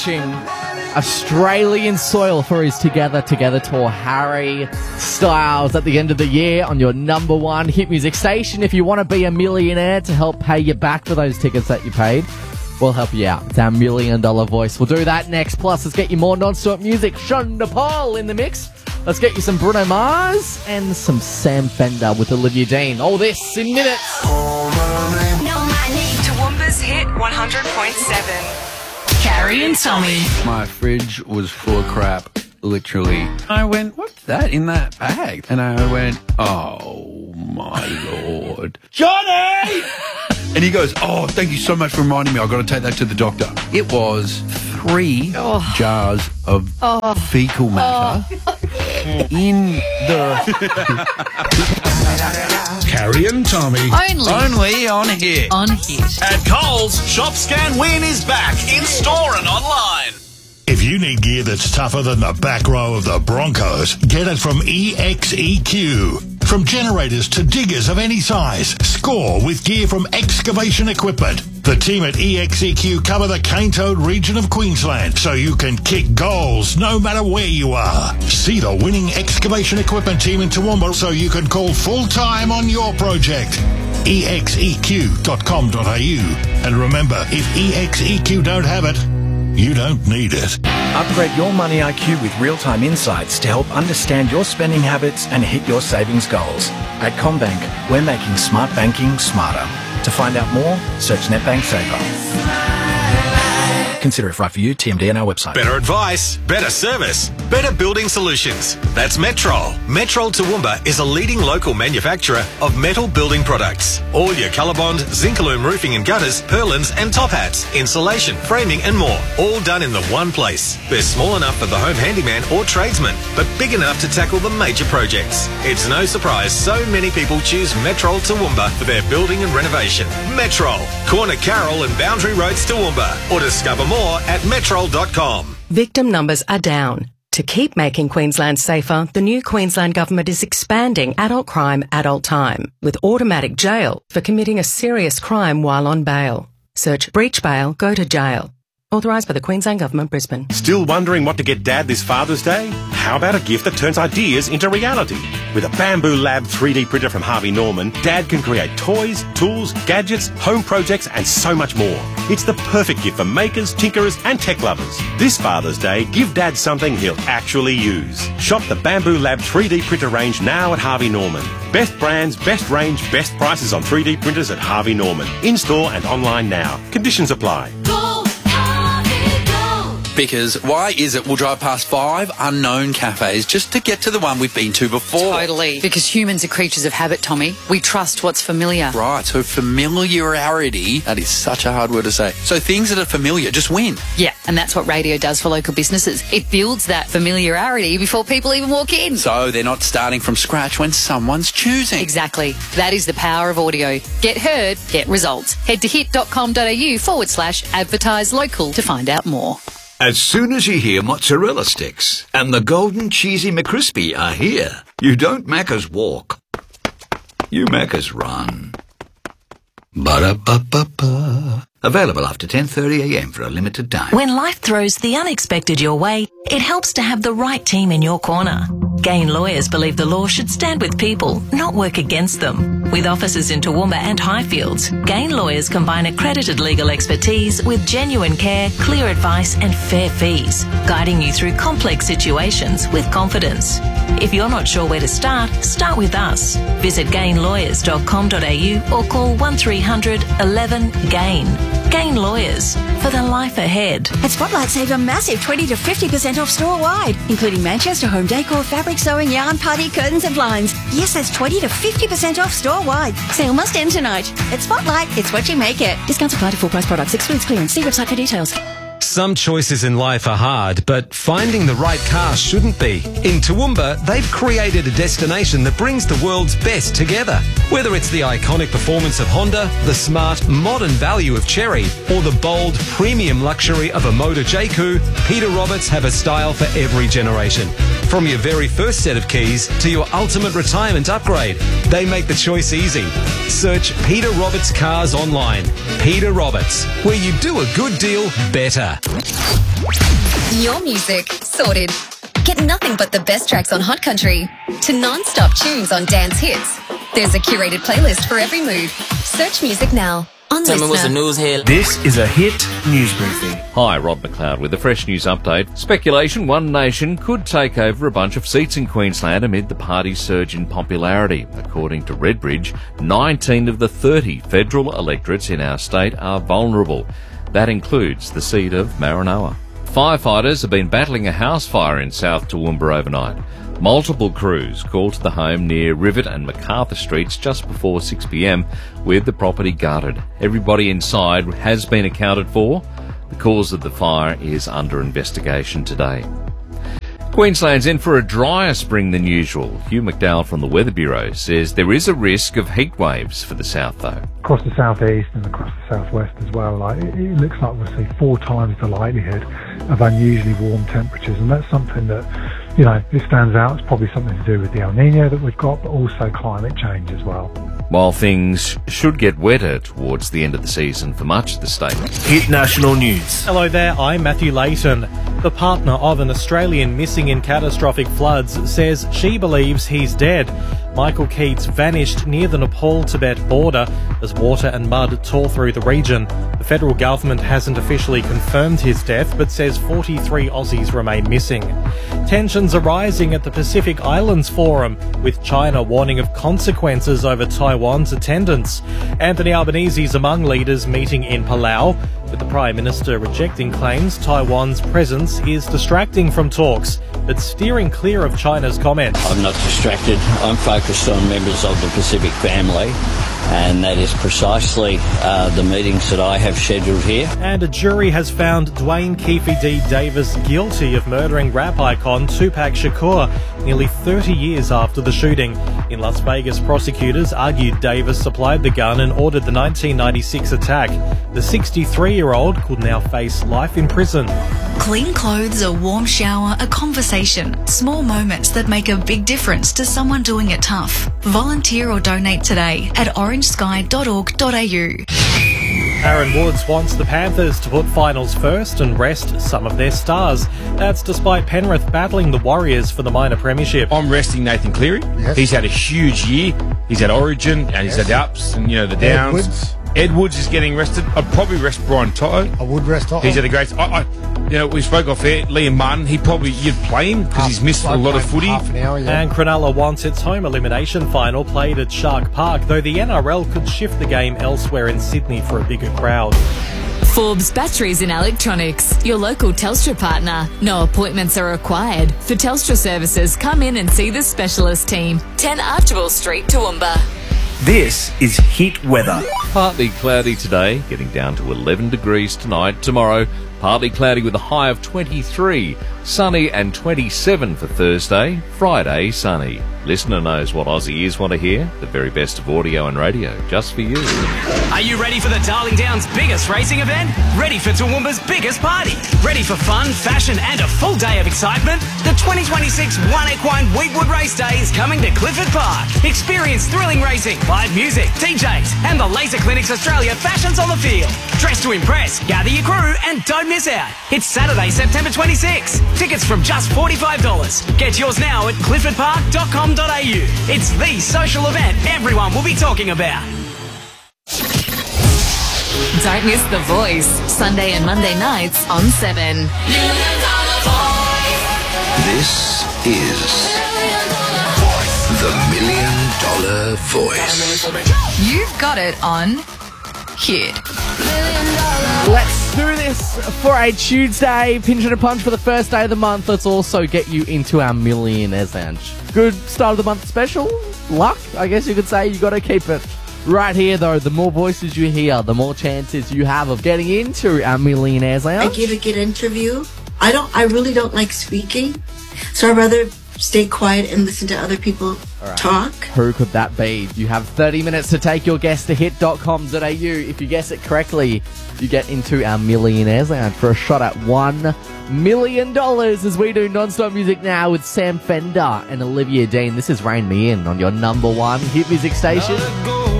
Australian soil for his Together tour. Harry Styles at the end of the year on your number one hit music station. If you want to be a millionaire to help pay you back for those tickets that you paid, we'll help you out. It's our $1 million voice. We'll do that next. Plus, let's get you more non-stop music. Shonda Paul in the mix. Let's get you some Bruno Mars and some Sam Fender with Olivia Dean. All this in minutes. Toowoomba's Hit 100.7. Carrie and Tommy. My fridge was full of crap, literally. I went, what's that in that bag? And I went, oh my Lord. Johnny! And he goes, oh, thank you so much for reminding me. I've got to take that to the doctor. It was 3 jars of fecal matter in the... Carrie and Tommy. Only on Hit. On Hit. At Coles, Shop Scan Win is back in store and online. If you need gear that's tougher than the back row of the Broncos, get it from EXEQ. From generators to diggers of any size, score with gear from Excavation Equipment. The team at EXEQ cover the Cane Toad region of Queensland, so you can kick goals no matter where you are. See the winning Excavation Equipment team in Toowoomba so you can call full-time on your project. exeq.com.au. And remember, if EXEQ don't have it, you don't need it. Upgrade your money IQ with real-time insights to help understand your spending habits and hit your savings goals. At CommBank, we're making smart banking smarter. To find out more, search NetBank Saver. Consider if right for you. TMD on our website. Better advice, better service, better building solutions. That's Metrol. Metrol Toowoomba is a leading local manufacturer of metal building products. All your Colorbond, Zincalume roofing and gutters, purlins and top hats, insulation, framing and more. All done in the one place. They're small enough for the home handyman or tradesman, but big enough to tackle the major projects. It's no surprise so many people choose Metrol Toowoomba for their building and renovation. Metrol, Corner Carroll and Boundary Roads Toowoomba. Or discover more at metrol.com. Victim numbers are down. To keep making Queensland safer, the new Queensland Government is expanding adult crime, adult time, with automatic jail for committing a serious crime while on bail. Search breach bail, go to jail. Authorised by the Queensland Government, Brisbane. Still wondering what to get Dad this Father's Day? How about a gift that turns ideas into reality? With a Bamboo Lab 3D printer from Harvey Norman, Dad can create toys, tools, gadgets, home projects and so much more. It's the perfect gift for makers, tinkerers and tech lovers. This Father's Day, give Dad something he'll actually use. Shop the Bamboo Lab 3D printer range now at Harvey Norman. Best brands, best range, best prices on 3D printers at Harvey Norman. In-store and online now. Conditions apply. Because why is it we'll drive past 5 unknown cafes just to get to the one we've been to before? Totally. Because humans are creatures of habit, Tommy. We trust what's familiar. Right, so familiarity, that is such a hard word to say. So things that are familiar just win. Yeah, and that's what radio does for local businesses. It builds that familiarity before people even walk in. So they're not starting from scratch when someone's choosing. Exactly. That is the power of audio. Get heard, get results. Head to hit.com.au/advertise local to find out more. As soon as you hear mozzarella sticks and the golden cheesy McCrispy are here, you don't Macca's walk. You Macca's run. Ba-da-ba-ba-ba. Available after 10:30 a.m. for a limited time. When life throws the unexpected your way, it helps to have the right team in your corner. Gain Lawyers believe the law should stand with people, not work against them. With offices in Toowoomba and Highfields, Gain Lawyers combine accredited legal expertise with genuine care, clear advice and fair fees, guiding you through complex situations with confidence. If you're not sure where to start with us. Visit gainlawyers.com.au or call 1300 11 GAIN. Gain Lawyers for the life ahead. At Spotlight, save a massive 20 to 50% off store-wide, including Manchester home decor, fabric sewing, yarn, party, curtains and blinds. Yes, that's 20 to 50% off store-wide. Sale must end tonight. At Spotlight, it's what you make it. Discounts apply to full-price products. Excludes clearance. See website for details. Some choices in life are hard, but finding the right car shouldn't be. In Toowoomba, they've created a destination that brings the world's best together. Whether it's the iconic performance of Honda, the smart, modern value of Chery, or the bold, premium luxury of a Motor J-Coupe, Peter Roberts have a style for every generation. From your very first set of keys to your ultimate retirement upgrade, they make the choice easy. Search Peter Roberts Cars online. Peter Roberts, where you do a good deal better. Your music sorted. Get nothing but the best tracks on Hot Country to non-stop tunes on dance hits. There's a curated playlist for every mood. Search music now on Tell me what's the Listener. news here. This is a Hit News Briefing. Hi, Rod McLeod with a fresh news update. Speculation One Nation could take over a bunch of seats in Queensland amid the party's surge in popularity. According to Redbridge, 19 of the 30 federal electorates in our state are vulnerable. That includes the seat of Maranoa. Firefighters have been battling a house fire in South Toowoomba overnight. Multiple crews called to the home near Rivet and MacArthur Streets just before 6 p.m, with the property guarded. Everybody inside has been accounted for. The cause of the fire is under investigation today. Queensland's in for a drier spring than usual. Hugh McDowell from the Weather Bureau says there is a risk of heat waves for the south, though. Across the southeast and across the southwest as well, it looks like we'll see 4 times the likelihood of unusually warm temperatures, and that's something that, it stands out. It's probably something to do with the El Nino that we've got, but also climate change as well. While things should get wetter towards the end of the season for much of the state. Hit National News. Hello there, I'm Matthew Layton. The partner of an Australian missing in catastrophic floods says she believes he's dead. Michael Keats vanished near the Nepal-Tibet border as water and mud tore through the region. The federal government hasn't officially confirmed his death, but says 43 Aussies remain missing. Tensions are rising at the Pacific Islands Forum, with China warning of consequences over Taiwan's attendance. Anthony Albanese is among leaders meeting in Palau, with the Prime Minister rejecting claims Taiwan's presence is distracting from talks, but steering clear of China's comments. I'm not distracted. I'm focused on members of the Pacific family, and that is precisely the meetings that I have scheduled here. And a jury has found Dwayne Keefe D. Davis guilty of murdering rap icon Tupac Shakur nearly 30 years after the shooting. In Las Vegas, prosecutors argued Davis supplied the gun and ordered the 1996 attack. The 63-year-old could now face life in prison. Clean clothes, a warm shower, a conversation. Small moments that make a big difference to someone doing it tough. Volunteer or donate today at orangesky.org.au. Aaron Woods wants the Panthers to put finals first and rest some of their stars. That's despite Penrith battling the Warriors for the minor premiership. I'm resting Nathan Cleary. Yes. He's had a huge year. He's had Origin and he's had the ups and, the downs. Edwards is getting rested. I'd probably rest Brian Toto. I would rest Toto. He's had a great... we spoke off air. Liam Martin, you'd play him because he's missed a lot of footy. Half an hour, yeah. And Cronulla wants its home elimination final played at Shark Park, though the NRL could shift the game elsewhere in Sydney for a bigger crowd. Forbes Batteries in Electronics, your local Telstra partner. No appointments are required. For Telstra services, come in and see the specialist team. 10 Archibald Street, Toowoomba. This is Hit Weather. Partly cloudy today, getting down to 11 degrees tonight. Tomorrow, partly cloudy with a high of 23. Sunny and 27 for Thursday. Friday, sunny. Listener knows what Aussies want to hear. The very best of audio and radio, just for you. Are you ready for the Darling Downs' biggest racing event? Ready for Toowoomba's biggest party? Ready for fun, fashion and a full day of excitement? The 2026 One Equine Wheatwood Race Day is coming to Clifford Park. Experience thrilling racing, live music, DJs and the Laser Clinics Australia fashions on the field. Dress to impress, gather your crew and don't miss out. It's Saturday, September 26. Tickets from just $45. Get yours now at cliffordpark.com.au. It's the social event everyone will be talking about. Don't miss The Voice, Sunday and Monday nights on 7. This is the $1 Million Voice. You've got it on Hit. Let's do this for a Tuesday. Pinch and a punch for the first day of the month. Let's also get you into our Millionaires Lounge. Good start of the month special. Luck, I guess you could say. You got to keep it right here, though. The more voices you hear, the more chances you have of getting into our Millionaires Lounge. I give a good interview. I really don't like speaking, so I'd rather stay quiet and listen to other people talk. Who could that be? You have 30 minutes to take your guess to hit.com.au. If you guess it correctly, you get into our Millionaires Lounge for a shot at $1 million as we do non-stop music now with Sam Fender and Olivia Dean. This is Rain Me In on your number one hit music station.